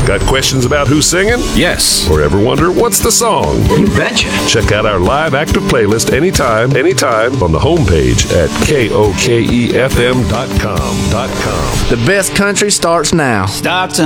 Got questions about who's singing? Yes. Or ever wonder what's the song? You betcha. Check out our live active playlist anytime on the homepage at KOKEFM.com. The best country starts now. Starts